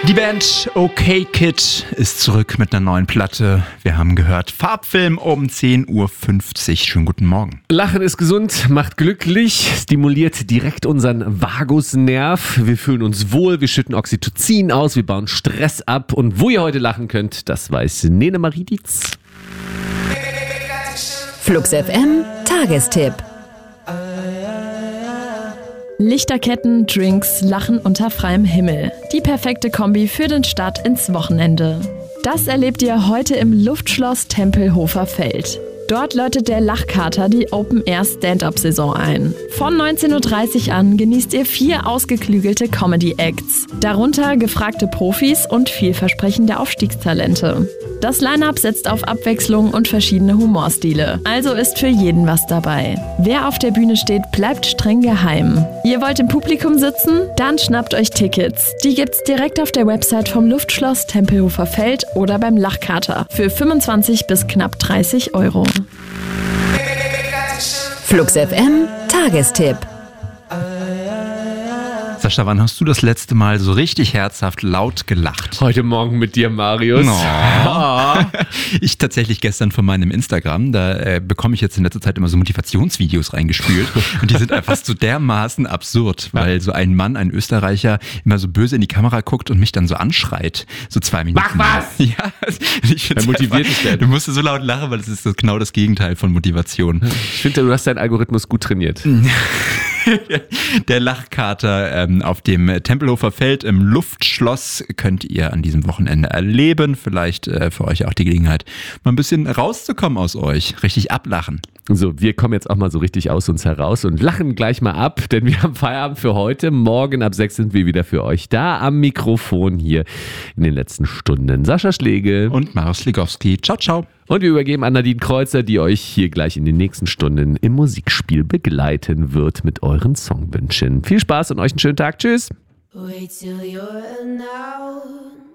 Die Band OK Kid ist zurück mit einer neuen Platte. Wir haben gehört, Farbfilm um 10.50 Uhr. Schönen guten Morgen. Lachen ist gesund, macht glücklich, stimuliert direkt unseren Vagusnerv. Wir fühlen uns wohl, wir schütten Oxytocin aus, wir bauen Stress ab. Und wo ihr heute lachen könnt, das weiß Nene Marie Dietz. Flux FM Tagestipp. Lichterketten, Drinks, Lachen unter freiem Himmel. Die perfekte Kombi für den Start ins Wochenende. Das erlebt ihr heute im Luftschloss Tempelhofer Feld. Dort läutet der Lachkater die Open-Air-Stand-Up-Saison ein. Von 19.30 Uhr an genießt ihr 4 ausgeklügelte Comedy-Acts. Darunter gefragte Profis und vielversprechende Aufstiegstalente. Das Line-Up setzt auf Abwechslung und verschiedene Humorstile. Also ist für jeden was dabei. Wer auf der Bühne steht, bleibt streng geheim. Ihr wollt im Publikum sitzen? Dann schnappt euch Tickets. Die gibt's direkt auf der Website vom Luftschloss Tempelhofer Feld oder beim Lachkater für 25 bis knapp 30 Euro. Flux FM Tagestipp. Sascha, wann hast du das letzte Mal so richtig herzhaft laut gelacht? Heute Morgen mit dir, Marius. Ich tatsächlich gestern von meinem Instagram, da bekomme ich jetzt in letzter Zeit immer so Motivationsvideos reingespült und die sind einfach so dermaßen absurd, weil so ein Mann, ein Österreicher, immer so böse in die Kamera guckt und mich dann so anschreit, so 2 Minuten. Mach was! Ja, ich find's motiviert einfach, dich denn? du musst so laut lachen, weil es ist genau das Gegenteil von Motivation. Ich finde, du hast deinen Algorithmus gut trainiert. Der Lachkater auf dem Tempelhofer Feld im Luftschloss könnt ihr an diesem Wochenende erleben. Vielleicht für euch auch die Gelegenheit, mal ein bisschen rauszukommen aus euch. Richtig ablachen. So, wir kommen jetzt auch mal so richtig aus uns heraus und lachen gleich mal ab, denn wir haben Feierabend für heute. Morgen ab 6 sind wir wieder für euch da am Mikrofon hier in den letzten Stunden. Sascha Schlegel Und Marius Legowski. Ciao, ciao. und wir übergeben an Nadine Kreuzer, die euch hier gleich in den nächsten Stunden im Musikspiel begleiten wird mit euren Songwünschen. Viel Spaß und euch einen schönen Tag. Tschüss. Wait till you're now.